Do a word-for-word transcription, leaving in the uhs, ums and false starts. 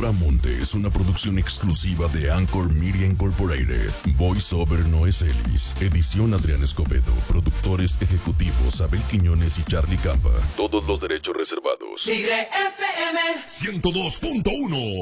Dora Monte es una producción exclusiva de Anchor Media Incorporated. Voice over Noé Celis. Edición Adrián Escobedo. Productores ejecutivos Abel Quiñones y Charlie Campa. Todos los derechos reservados. Tigre F M ciento dos punto uno.